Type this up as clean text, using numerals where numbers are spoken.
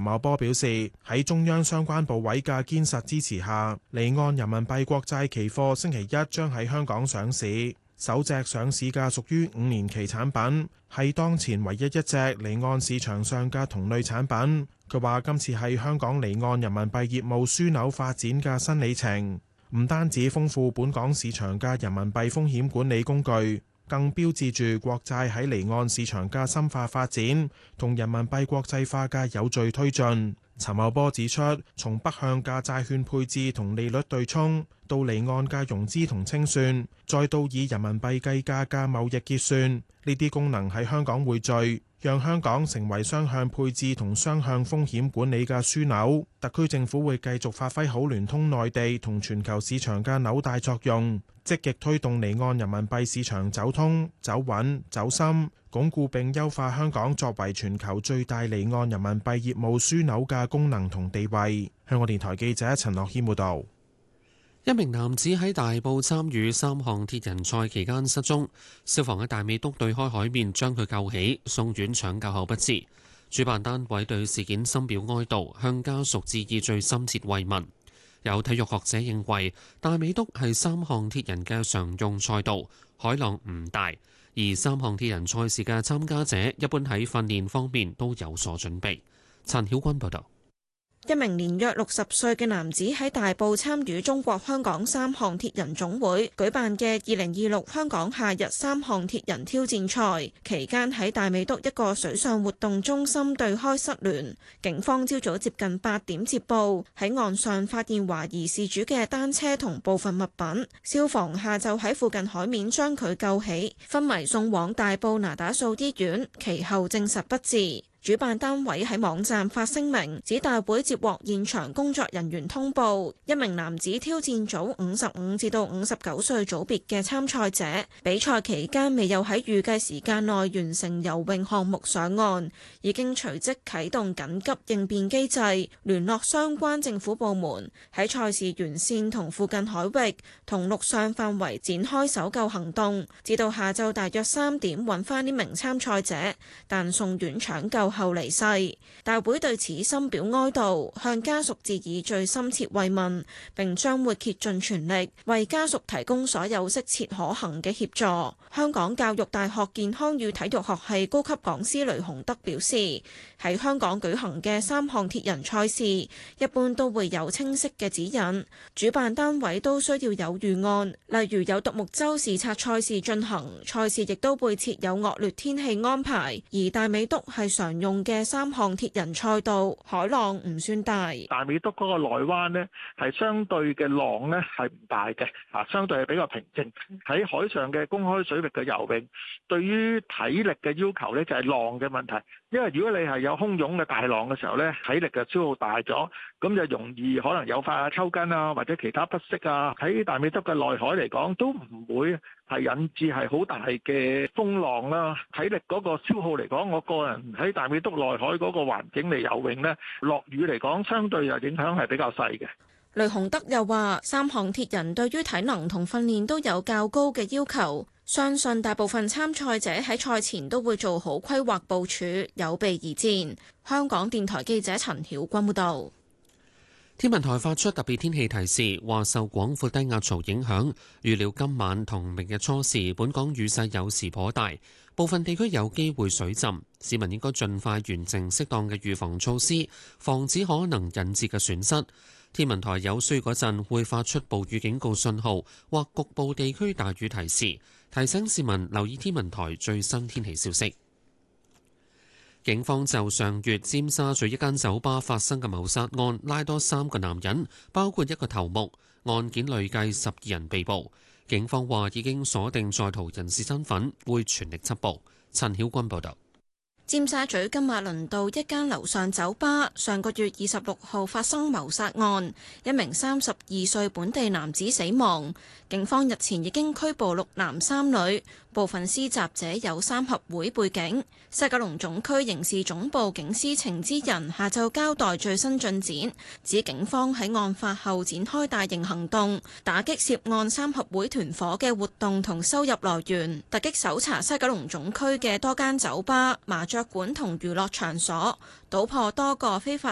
茂波表示，喺中央相關部委嘅堅實支持下，離岸人民幣國債期貨星期一將喺香港上市。首隻上市嘅屬於5年期產品，係當前唯一一隻離岸市場上嘅同類產品。佢話今次係香港離岸人民幣業務樞紐發展嘅新里程，唔單止豐富本港市場嘅人民幣風險管理工具，更標誌住國債喺離岸市場嘅深化發展，同人民幣國際化嘅有序推進。陳茂波指出，從北向嘅債券配置同利率對沖，到離岸嘅融資同清算，再到以人民幣計價嘅貿易結算，呢啲功能喺香港匯聚，讓香港成為雙向配置同雙向風險管理嘅樞紐。特區政府會繼續發揮好聯通內地同全球市場嘅紐帶作用，積極推動離岸人民幣市場走通、走穩、走深，鞏固並優化香港作為全球最大離岸人民幣業務樞紐嘅功能同地位。香港電台記者陳樂軒報導。 一名男子喺大埔參與3項鐵人賽期間失蹤，消防喺大美督對開海面將佢救起，送院搶救後不治。主辦單位對事件深表哀悼，向家屬致以最深切慰問。有體育學者認為，大美督係3項鐵人嘅常用賽道，海浪唔大，而3項鐵人賽事嘅參加者一般喺訓練方面都有所準備。陳曉君報導。 一名年約60歲嘅男子喺大埔參與中國香港3項鐵人總會舉辦嘅2026香港夏日3項鐵人挑戰賽期間，喺大美督一個水上活動中心對開失聯。警方朝早接近8點接報，喺岸上發現懷疑事主嘅單車同部分物品，消防下晝喺附近海面將佢救起，昏迷送往大埔那打素醫院，其後證實不治。主辦單位喺網站發聲明，指大會接獲現場工作人員通報，一名男子挑戰組55至到59歲組別嘅參賽者，比賽期間未有喺預計時間內完成游泳項目上岸，已經隨即啟動緊急應變機制，聯絡相關政府部門，喺賽事沿線同附近海域同陸上範圍展開搜救行動，至到下晝大約3點揾返呢名參賽者，但送院搶救後離世。大會對此深表哀悼，向家屬致以最深切慰問，並將會竭盡全力為家屬提供所有適切可行嘅協助。香港教育大學健康與體育學系高級講師雷洪德表示，喺香港舉行嘅3項鐵人賽事，一般都會有清晰嘅指引，主辦單位都需要有預案，例如有獨木舟視察賽事進行，賽事亦都會設有惡劣天氣安排，而大美督係常用嘅3項鐵人賽道，海浪唔算大。 大美督嗰個內灣呢，係相對嘅浪呢係唔大嘅，相對係比較平靜。喺海上嘅公開水域嘅游泳，對於體力嘅要求呢，就係浪嘅問題。因為如果你係有洶湧嘅大浪嘅時候呢，體力就消耗大咗，咁就容易可能誘發抽筋啊，或者其他不適啊。喺大美督嘅內海嚟講，都唔會係引致係好大嘅風浪啦。體力嗰個消耗嚟講，我個人喺大美督內海嗰個環境嚟游泳呢，落雨嚟講，相對又影響係比較細嘅。 雷洪德又話，3項鐵人對於體能同訓練都有較高嘅要求，相信大部分參賽者喺賽前都會做好規劃部署，有備而戰。香港電台記者陳曉君報道。 天文台發出特別天氣提示，話受廣闊低壓槽影響，預料今晚同明日初時本港雨勢有時頗大，部分地區有機會水浸，市民應該盡快完成適當嘅預防措施，防止可能引致嘅損失。天文台有需要嗰陣會發出暴雨警告信號或局部地區大雨提示，提醒市民留意天文台最新天氣消息。警方就上月尖沙咀一間酒吧發生嘅謀殺案拉多3個男人，包括一個頭目，案件累計12人被捕。警方話已經鎖定在逃人士身份，會全力緝捕。陳曉君報導。 尖沙咀金馬倫道一間樓上酒吧上個月26號發生謀殺案，一名32歲本地男子死亡。警方日前已經拘捕6男3女，部分施襲者有三合會背景。西九龍總區刑事總部警司程之仁下晝交代最新進展，指警方喺案發後展開大型行動，打擊涉案三合會團伙嘅活動同收入來源，突擊搜查西九龍總區嘅多間酒吧、麻雀館同娛樂場所，搗破多個非法